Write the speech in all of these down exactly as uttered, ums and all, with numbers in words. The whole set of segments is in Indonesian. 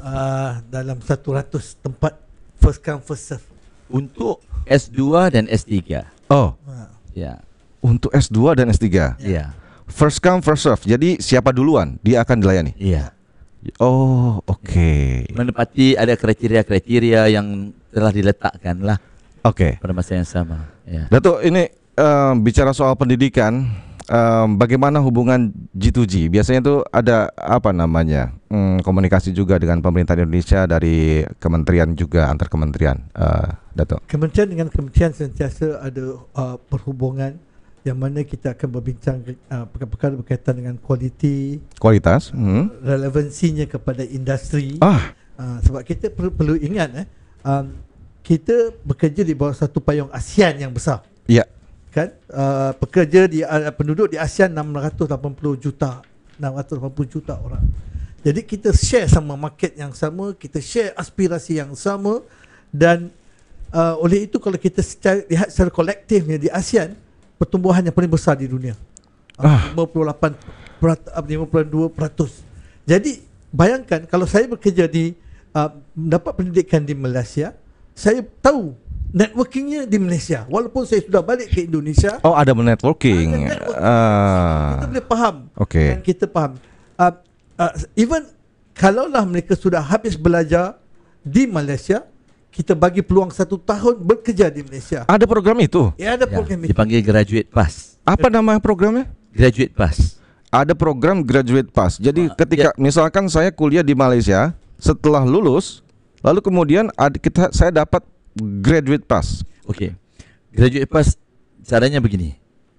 uh, dalam seratus tempat first come first serve. Untuk S dua dan S tiga. Oh, Ha. Ya. untuk S dua dan S tiga. Ya. First come first serve. Jadi siapa duluan dia akan dilayani. Ya. Oh, oke. Menepati ada kriteria-kriteria yang telah diletakkan lah Oke. pada masa yang sama. Ya. Datuk, ini um, bicara soal pendidikan, um, bagaimana hubungan G dua G? Biasanya itu ada apa namanya hmm, komunikasi juga dengan pemerintah Indonesia dari kementerian juga antar kementerian, uh, Datuk. Kementerian dengan kementerian sentiasa ada uh, perhubungan yang mana kita akan berbincang uh, perkara-perkara berkaitan dengan kualiti, Kualitas. Hmm. relevansinya kepada industri. Ah, Uh, sebab kita perlu, perlu ingat eh, um, kita bekerja di bawah satu payung ASEAN yang besar. ya. Kan uh, pekerja di uh, penduduk di ASEAN enam ratus lapan puluh juta enam ratus lapan puluh juta orang. Jadi kita share sama market yang sama, kita share aspirasi yang sama, dan uh, oleh itu kalau kita secara, lihat secara kolektifnya di ASEAN, pertumbuhan yang paling besar di dunia. Ah. lima puluh lapan peratus, lima puluh dua peratus. Jadi bayangkan kalau saya bekerja di uh, mendapat pendidikan di Malaysia, saya tahu networkingnya di Malaysia. Walaupun saya sudah balik ke Indonesia, Oh, ada networking. ada networking. Ah, kita boleh faham. Okey. Dan kita faham. Uh, uh, even kalaulah mereka sudah habis belajar di Malaysia, kita bagi peluang satu tahun bekerja di Malaysia. ada program itu. Ya, ada Ya. program itu. Dipanggil graduate pass. Apa nama programnya? Graduate pass. Ada program graduate pass. Jadi Ah, ketika misalkan saya kuliah di Malaysia, setelah lulus, lalu kemudian ada, kita saya dapat graduate pass. Okey. Graduate pass caranya begini.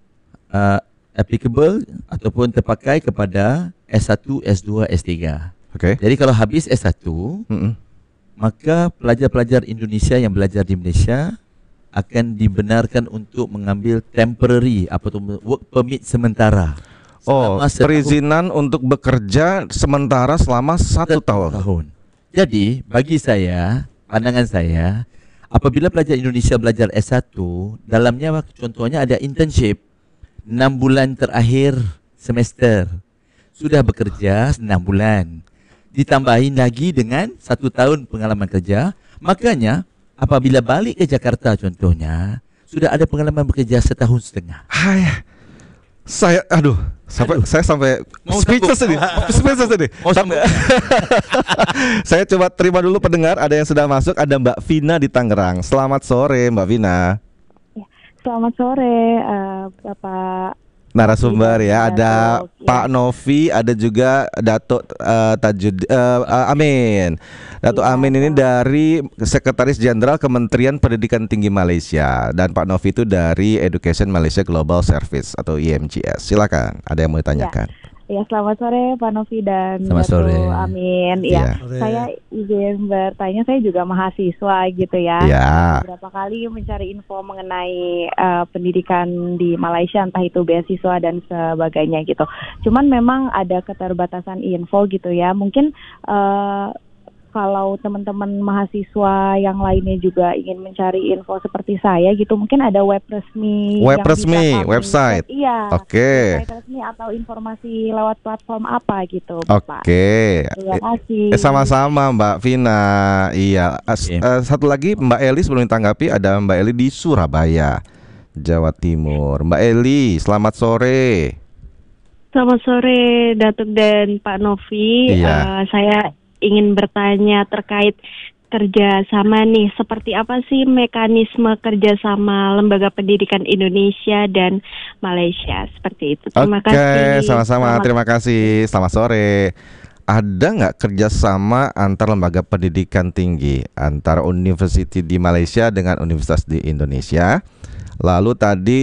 Uh, applicable ataupun terpakai kepada S satu, S dua, S tiga. Okey. Jadi kalau habis S satu, Mm-mm. maka pelajar-pelajar Indonesia yang belajar di Malaysia akan dibenarkan untuk mengambil temporary apa tu work permit sementara. Oh, Selama setahun- perizinan untuk bekerja sementara selama satu tahun. tahun. Jadi bagi saya, pandangan saya, apabila pelajar Indonesia belajar S satu, dalamnya contohnya ada internship enam bulan terakhir semester. Sudah bekerja enam bulan. Ditambahin lagi dengan satu tahun pengalaman kerja. Makanya apabila balik ke Jakarta contohnya, sudah ada pengalaman bekerja setahun setengah. Hai. Saya aduh, sampai Aduh. saya sampai Mau speechless sambung? ini. Speechless ini. Mau Sampai- Saya coba terima dulu pendengar, ada yang sudah masuk, ada Mbak Vina di Tangerang. Selamat sore Mbak Vina. Selamat sore, uh, Bapak. Narasumber ya, ada Datuk, ya. Pak Novi, ada juga Datuk uh, Tajud uh, uh, Amin. Datuk Iya, Amin ini Pak. dari Sekretaris Jenderal Kementerian Pendidikan Tinggi Malaysia, dan Pak Novi itu dari Education Malaysia Global Service atau E M G S. Silakan, ada yang mau ditanyakan. Ya, selamat sore Pak Novi dan Selamat Datuk sore. Amin. Iya. Ya, Sore. saya izin bertanya, saya juga mahasiswa gitu ya. Ya. Beberapa kali mencari info mengenai uh, pendidikan di Malaysia, entah itu beasiswa dan sebagainya gitu. Cuman memang ada keterbatasan info gitu ya. Mungkin uh, kalau teman-teman mahasiswa yang lainnya juga ingin mencari info seperti saya gitu, mungkin ada web resmi. Web yang resmi, bisa kami- website. Iya. Oke. Website resmi atau informasi lewat platform apa gitu, Oke. Bapak. Terima kasih. Eh, sama-sama Mbak Vina. Iya. As- Oke. eh, satu lagi Mbak Eli sebelum ditanggapi, ada Mbak Eli di Surabaya, Jawa Timur. Mbak Eli, selamat sore. Selamat sore Datuk dan Pak Novi. Iya. Eh, saya ingin bertanya terkait kerjasama nih. Seperti apa sih mekanisme kerjasama Lembaga Pendidikan Indonesia dan Malaysia? Seperti itu. Terima Oke, kasih. sama-sama. Selamat- Terima kasih. Selamat sore. Ada nggak kerjasama antar lembaga pendidikan tinggi antara university di Malaysia dengan universitas di Indonesia? Lalu tadi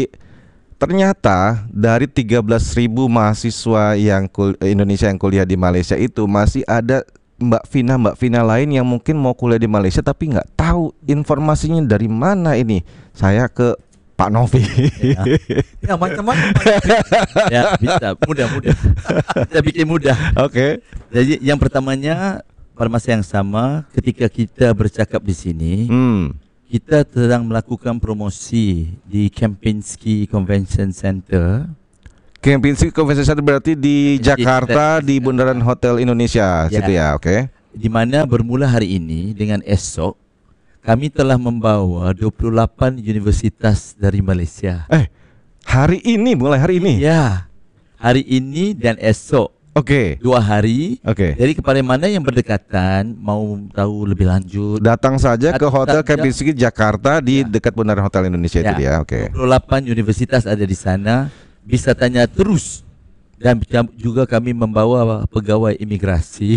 ternyata dari tiga belas ribu mahasiswa yang kul- Indonesia yang kuliah di Malaysia itu masih ada Mbak Vina, Mbak Vina lain yang mungkin mau kuliah di Malaysia tapi nggak tahu informasinya dari mana ini. Saya ke Pak Novi. Ya, macam-macam. Ya, bisa mudah-mudah. Kita bikin mudah. Oke. Jadi yang pertamanya pada masa yang sama ketika kita bercakap di sini, Hmm. kita sedang melakukan promosi di Kempinski Convention Center. Kempinski Convention Center berarti di Di- Jakarta di Bundaran Hotel Indonesia Ya. situ ya, oke. di mana bermula hari ini dengan esok kami telah membawa dua puluh lapan universitas dari Malaysia. Eh, hari ini mulai hari ini. Ya. Hari ini dan esok. Oke. Dua hari. Oke. Jadi kepada mana yang berdekatan mau tahu lebih lanjut, Datang saja ke Datang Hotel saja. Kempinski Jakarta di Ya. dekat Bundaran Hotel Indonesia itu dia. Oke. dua puluh lapan universitas ada di sana. Bisa tanya terus. Dan juga kami membawa pegawai imigrasi.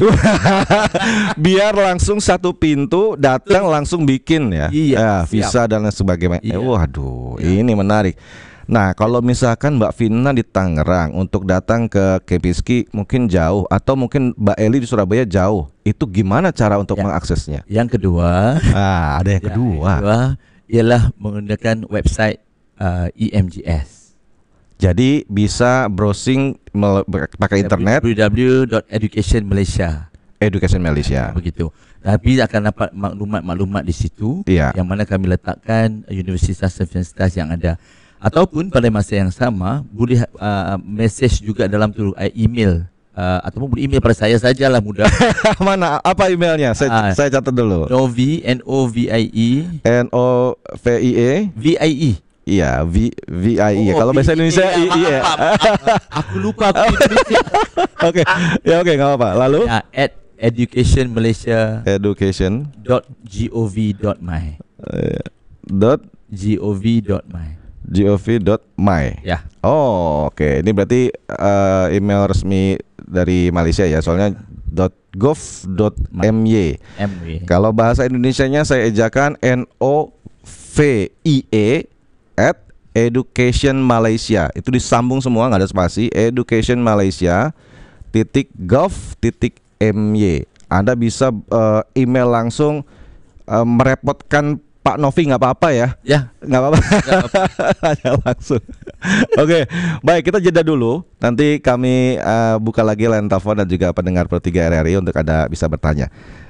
Biar langsung satu pintu datang langsung bikin ya. Iya, Ya, siap. visa dan lain sebagainya. Iya. Eh, waduh, ini menarik. Nah, kalau misalkan Mbak Vina di Tangerang untuk datang ke Kempinski mungkin jauh, atau mungkin Mbak Eli di Surabaya jauh, itu gimana cara untuk Ya. mengaksesnya? Yang kedua, Ah, ada yang ya, kedua. yang kedua ialah menggunakan website uh, E M G S. Jadi bisa browsing mel- ber- pakai internet w w w dot education malaysia. Education Malaysia. Begitu. Tapi akan dapat maklumat-maklumat di situ, Iya. yang mana kami letakkan universitas-universitas yang ada. Ataupun pada masa yang sama boleh uh, message juga dalam tu uh, email, uh, ataupun boleh email pada saya sajalah, mudah. Mana apa emailnya? Saya Ah. saya catat dulu. Novi N O V I E N O V I E. V I E. Iya, V V I E. Oh, Kalau bahasa V I E, Indonesia ya, I I ya. maaf, maaf. Aku lupa aku Indonesia. Oke. Ya oke, enggak apa-apa. Lalu Ya, at education malaysia education dot gov dot my. eh, dot gov dot my. gov dot my. Ya. Oh, oke. Ini berarti eh, email resmi dari Malaysia ya. Soalnya .gov dot my. M W. Kalau bahasa Indonesianya saya ejakan N O V I E at Education Malaysia. Itu disambung semua, nggak ada spasi. Education Malaysia titik gov titik my. Anda bisa uh, email langsung, uh, merepotkan Pak Novi nggak apa-apa ya. Ya. Nggak apa-apa. Nggak apa-apa. Hanya langsung. Oke, baik, kita jeda dulu. Nanti kami uh, buka lagi line telepon dan juga pendengar Pro tiga R R I untuk Anda bisa bertanya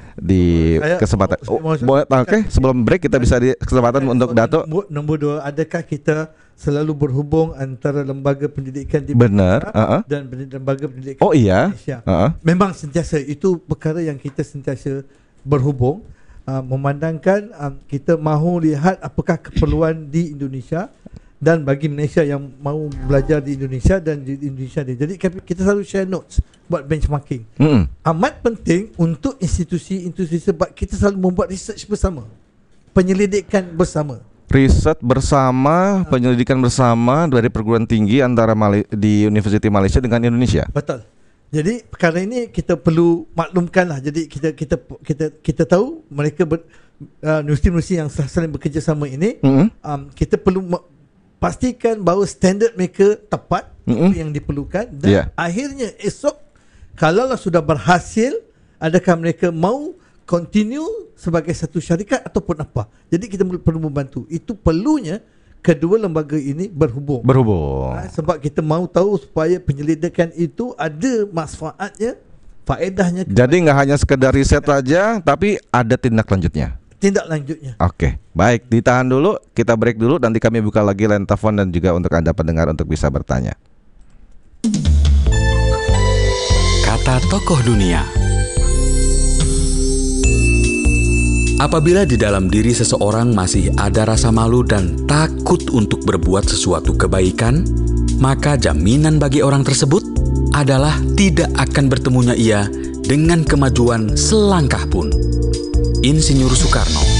di Saya- kesempatan. saya Oh, mau- boleh, oke, sebelum break kita bisa di kesempatan untuk Dato. Nombor, nombor dua, adakah kita selalu berhubung antara lembaga pendidikan di Benar, Malaysia uh-uh. dan pendidik- lembaga pendidikan Oh di iya. Malaysia? Uh-uh. Memang sentiasa itu perkara yang kita sentiasa berhubung, uh, memandangkan um, kita mahu lihat apakah keperluan di Indonesia dan bagi Malaysia yang mahu belajar di Indonesia dan di Indonesia ni. Jadi kami- kita selalu share notes buat benchmarking. Mm-mm. Amat penting untuk institusi-institusi sebab kita selalu membuat research bersama, penyelidikan bersama. Riset bersama, penyelidikan bersama dari perguruan tinggi antara Mali- di University Malaysia dengan Indonesia. Betul. Jadi perkara ini kita perlu maklumkanlah. Jadi kita kita kita kita tahu mereka ber, uh, universiti-universiti yang saling bekerja sama ini, Mm-mm. um, kita perlu ma- pastikan bahawa standard mereka tepat, Mm-mm. itu yang diperlukan, dan Yeah. akhirnya esok kalaulah sudah berhasil, adakah mereka mau continue sebagai satu syarikat ataupun apa. Jadi kita perlu membantu. Itu perlunya kedua lembaga ini berhubung. Berhubung. Ha, sebab kita mahu tahu supaya penyelidikan itu ada manfaatnya, faedahnya, Jadi nggak hanya sekedar riset saja, tapi ada tindak lanjutnya. tindak lanjutnya. Oke, baik, ditahan dulu, kita break dulu, nanti kami buka lagi line telepon dan juga untuk Anda pendengar untuk bisa bertanya. Kata tokoh dunia. Apabila di dalam diri seseorang masih ada rasa malu dan takut untuk berbuat sesuatu kebaikan, maka jaminan bagi orang tersebut adalah tidak akan bertemunya ia dengan kemajuan selangkah pun. Insinyur Soekarno.